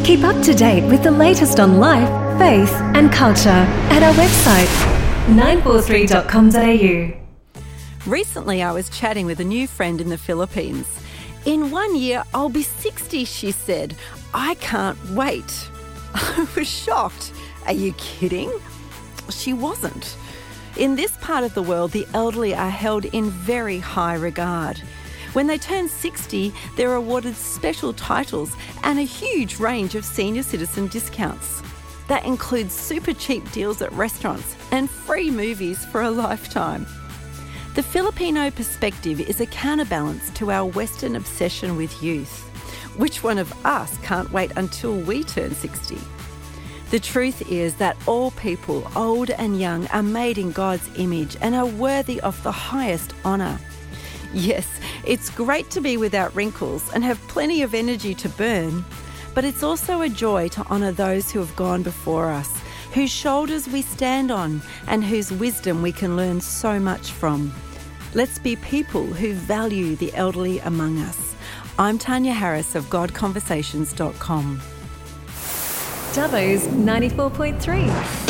Keep up to date with the latest on life, faith and culture at our website 943.com.au. Recently, I was chatting with a new friend in the Philippines. In 1 year, I'll be 60, she said. I can't wait. I was shocked. Are you kidding? She wasn't. In this part of the world, the elderly are held in very high regard. When they turn 60, they're awarded special titles and a huge range of senior citizen discounts. That includes super cheap deals at restaurants and free movies for a lifetime. The Filipino perspective is a counterbalance to our Western obsession with youth. Which one of us can't wait until we turn 60? The truth is that all people, old and young, are made in God's image and are worthy of the highest honour. Yes, it's great to be without wrinkles and have plenty of energy to burn, but it's also a joy to honour those who have gone before us, whose shoulders we stand on and whose wisdom we can learn so much from. Let's be people who value the elderly among us. I'm Tanya Harris of GodConversations.com. Dubbo's 94.3.